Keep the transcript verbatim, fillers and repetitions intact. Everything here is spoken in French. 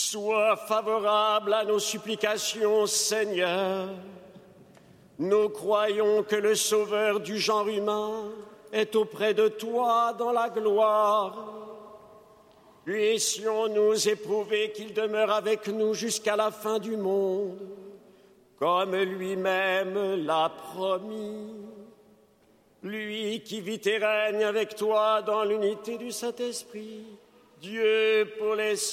Sois favorable à nos supplications, Seigneur. Nous croyons que le Sauveur du genre humain est auprès de toi dans la gloire. Puissions-nous éprouver qu'il demeure avec nous jusqu'à la fin du monde, comme lui-même l'a promis. Lui qui vit et règne avec toi dans l'unité du Saint-Esprit, Dieu pour les